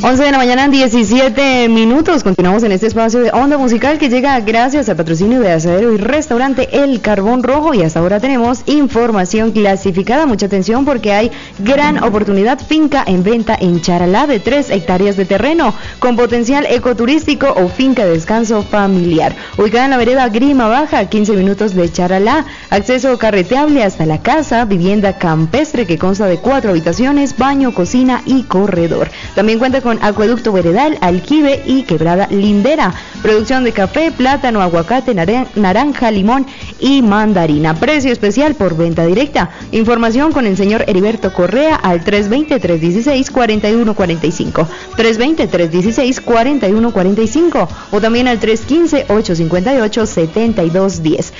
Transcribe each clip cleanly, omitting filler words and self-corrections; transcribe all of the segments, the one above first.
11 de la mañana, 17 minutos. Continuamos en este espacio de Onda Musical que llega gracias al patrocinio de Asadero y Restaurante El Carbón Rojo. Y hasta ahora tenemos información clasificada. Mucha atención porque hay gran oportunidad. Finca en venta en Charalá de 3 hectáreas de terreno con potencial ecoturístico o finca de descanso familiar. Ubicada en la vereda Grima Baja, 15 minutos de Charalá. Acceso carreteable hasta la casa. Vivienda campestre que consta de 4 habitaciones, baño, cocina y corredor. También cuenta con acueducto veredal, aljibe y quebrada lindera. Producción de café, plátano, aguacate, naranja, limón y mandarina. Precio especial por venta directa. Información con el señor Heriberto Correa al 320-316-4145. 320-316-4145 o también al 315-858-7210.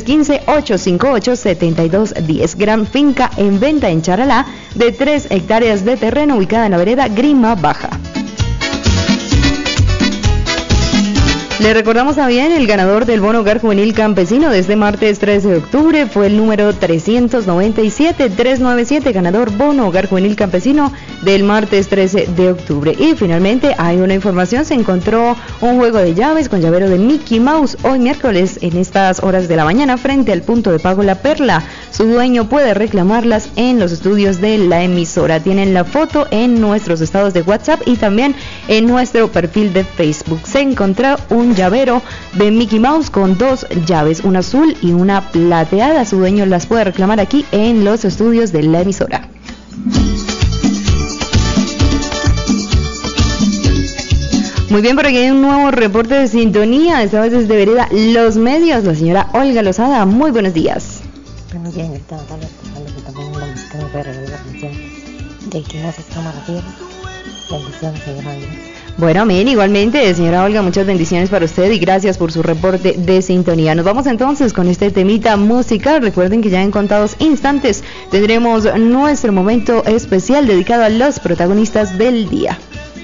315-858-7210. Gran finca en venta en Charalá de 3 hectáreas de terreno ubicada en la vereda Grima Baja. Le recordamos también el ganador del bono hogar juvenil campesino de este martes 13 de octubre fue el número 397, ganador bono hogar juvenil campesino del martes 13 de octubre. Y finalmente hay una información, se encontró un juego de llaves con llavero de Mickey Mouse hoy miércoles en estas horas de la mañana frente al punto de pago La Perla. Su dueño puede reclamarlas en los estudios de la emisora. Tienen la foto en nuestros estados de WhatsApp y también en nuestro perfil de Facebook. Se encontró un llavero de Mickey Mouse con 2 llaves, una azul y una plateada. Su dueño las puede reclamar aquí en los estudios de la emisora. Muy bien, por aquí hay un nuevo reporte de sintonía, esta vez desde Vereda Los Medios, la señora Olga Lozada. Muy buenos días. Buenos días, señorita Natalia, que también la música me puede regalar la atención de que no se escama la tierra. Bendiciones, señora Olga. Bueno, amén, igualmente, señora Olga, muchas bendiciones para usted y gracias por su reporte de sintonía. Nos vamos entonces con este temita musical. Recuerden que ya en contados instantes tendremos nuestro momento especial dedicado a los protagonistas del día.